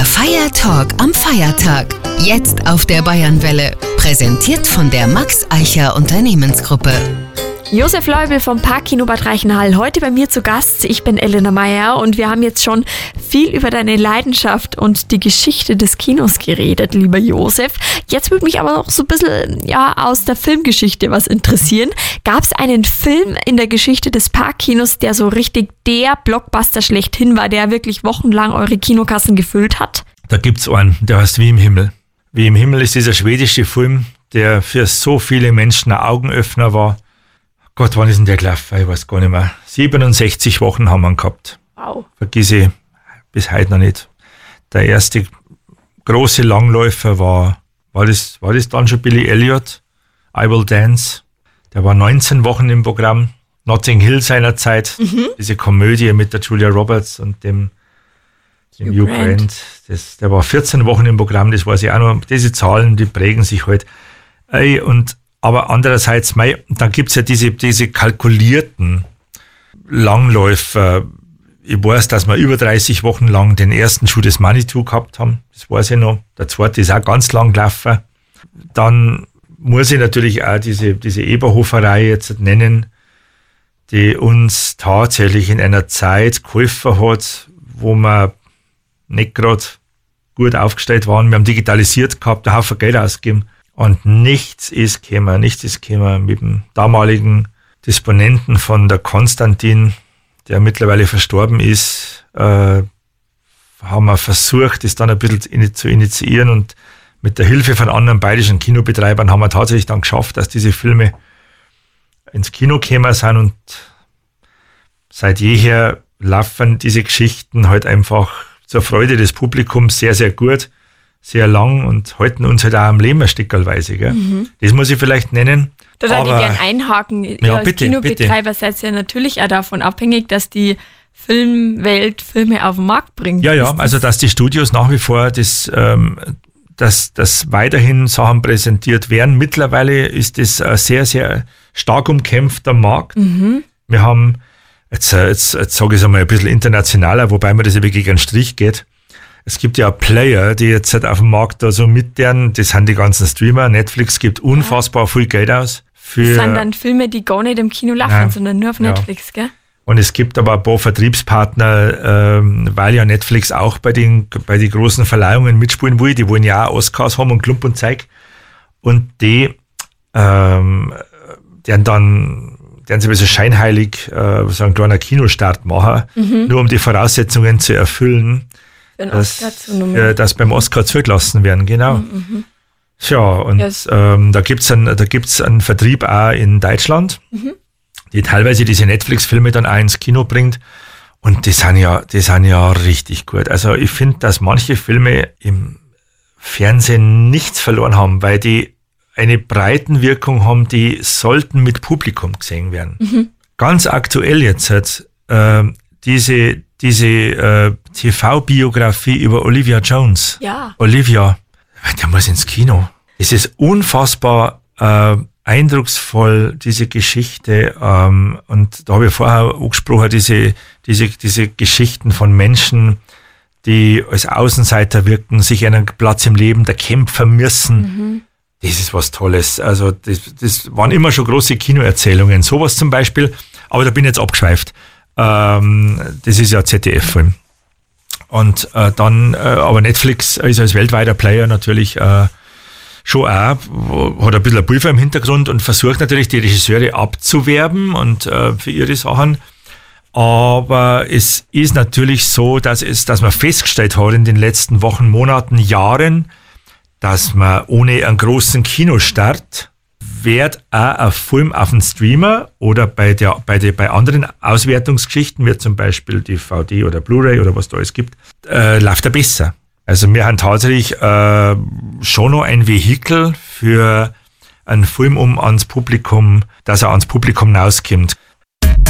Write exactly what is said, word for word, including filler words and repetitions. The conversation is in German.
Fire Talk am Feiertag. Jetzt auf der Bayernwelle. Präsentiert von der Max Eicher Unternehmensgruppe. Josef Leubel vom Parkkino Bad Reichenhall, heute bei mir zu Gast. Ich bin Elena Meyer und wir haben jetzt schon viel über deine Leidenschaft und die Geschichte des Kinos geredet, lieber Josef. Jetzt würde mich aber noch so ein bisschen ja, aus der Filmgeschichte was interessieren. Gab es einen Film in der Geschichte des Parkkinos, der so richtig der Blockbuster schlechthin war, der wirklich wochenlang eure Kinokassen gefüllt hat? Da gibt's einen, der heißt Wie im Himmel. Wie im Himmel ist dieser schwedische Film, der für so viele Menschen ein Augenöffner war. Gott, wann ist denn der gelaufen? Ich weiß gar nicht mehr. siebenundsechzig Wochen haben wir ihn gehabt. Wow. Vergiss ich bis heute noch nicht. Der erste große Langläufer war, war das, war das dann schon Billy Elliot? I Will Dance. Der war neunzehn Wochen im Programm. Notting Hill seinerzeit. Mhm. Diese Komödie mit der Julia Roberts und dem, dem Hugh Grant. Grant. Das, der war vierzehn Wochen im Programm, das weiß ich auch noch. Diese Zahlen, die prägen sich halt. Ey, und aber andererseits, mei, dann gibt's ja diese, diese kalkulierten Langläufer. Ich weiß, dass wir über dreißig Wochen lang den ersten Schuh des Manitou gehabt haben. Das weiß ich noch. Der zweite ist auch ganz lang gelaufen. Dann muss ich natürlich auch diese, diese Eberhofer-Reihe jetzt nennen, die uns tatsächlich in einer Zeit geholfen hat, wo wir nicht gerade gut aufgestellt waren. Wir haben digitalisiert gehabt, einen Haufen Geld ausgegeben. Und nichts ist gekommen, nichts ist gekommen mit dem damaligen Disponenten von der Konstantin, der mittlerweile verstorben ist, äh, haben wir versucht, das dann ein bisschen zu initiieren und mit der Hilfe von anderen bayerischen Kinobetreibern haben wir tatsächlich dann geschafft, dass diese Filme ins Kino gekommen sind und seit jeher laufen diese Geschichten halt einfach zur Freude des Publikums sehr, sehr gut. Sehr lang und halten uns halt auch am Leben ein Stückerweise. Gell? Mhm. Das muss ich vielleicht nennen. Da würde ich gerne einhaken. Ihr ja, als bitte, Kinobetreiber bitte. seid ja natürlich auch davon abhängig, dass die Filmwelt Filme auf den Markt bringt. Ja, ja, also dass die Studios nach wie vor das, ähm, dass, dass weiterhin Sachen präsentiert werden. Mittlerweile ist das ein sehr, sehr stark umkämpfter Markt. Mhm. Wir haben, jetzt, jetzt, jetzt sage ich es einmal ein bisschen internationaler, wobei mir das ja wirklich einen Strich geht. Es gibt ja Player, die jetzt halt auf dem Markt da so mit deren, das sind die ganzen Streamer. Netflix gibt unfassbar ja. viel Geld aus. Für das sind dann Filme, die gar nicht im Kino laufen, ja. sondern nur auf ja. Netflix, gell? Und es gibt aber ein paar Vertriebspartner, ähm, weil ja Netflix auch bei den, bei den großen Verleihungen mitspielen will. Die wollen ja auch Oscars haben und Klump und Zeig. Und die, ähm, deren dann, deren sie ein bisschen scheinheilig, äh, so einen kleinen Kinostart machen, mhm. nur um die Voraussetzungen zu erfüllen. Dass, äh, dass beim Oscar zugelassen werden, genau. Mhm. Ja, und yes. ähm, da gibt's einen, da gibt's einen Vertrieb auch in Deutschland, mhm. die teilweise diese Netflix-Filme dann auch ins Kino bringt. Und die sind ja, die sind ja richtig gut. Also ich finde, dass manche Filme im Fernsehen nichts verloren haben, weil die eine Breitenwirkung haben, die sollten mit Publikum gesehen werden. Mhm. Ganz aktuell jetzt hat äh, diese diese äh, T V-Biografie über Olivia Jones. Ja. Olivia, der muss ins Kino. Es ist unfassbar äh, eindrucksvoll, diese Geschichte. Ähm, und da habe ich vorher angesprochen, diese, diese, diese Geschichten von Menschen, die als Außenseiter wirken, sich einen Platz im Leben der Kämpfer müssen. Mhm. Das ist was Tolles. Also das, das waren immer schon große Kinoerzählungen. Sowas zum Beispiel. Aber da bin ich jetzt abgeschweift. Ähm, das ist ja Z D F-Film. Und äh, dann, äh, aber Netflix ist als weltweiter Player natürlich äh, schon auch, hat ein bisschen ein Pulver im Hintergrund und versucht natürlich die Regisseure abzuwerben und äh, für ihre Sachen. Aber es ist natürlich so, dass es, dass man festgestellt hat in den letzten Wochen, Monaten, Jahren, dass man ohne einen großen Kinostart wird auch ein Film auf dem Streamer oder bei der, bei der, bei anderen Auswertungsgeschichten, wie zum Beispiel D V D oder Blu-ray oder was da alles gibt, äh, läuft er besser. Also wir haben tatsächlich äh, schon noch ein Vehikel für einen Film, um ans Publikum, dass er ans Publikum rauskommt.